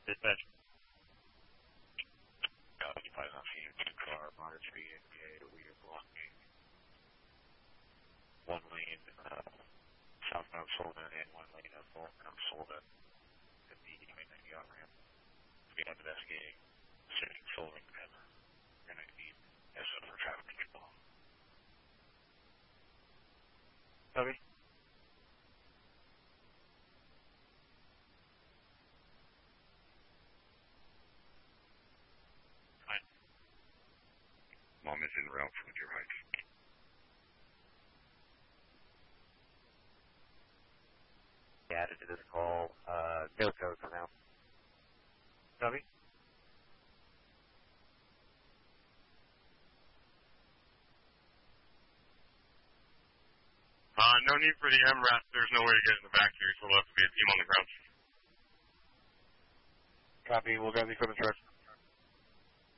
Dispatch. Occupies on car, monitor 3 NPA, we are blocking 1 lane southbound Solden and 1 lane northbound Solden at the I-90 on-ramp. We are investigating sitting Solden and we're going to need SO for traffic control. Copy. Fine. Mom is en route with your right. Added to this call, no code for now. Copy. No need for the MRAP. There's no way to get in the back here, so we'll have to be a team on the ground. Copy. We'll grab the equipment truck.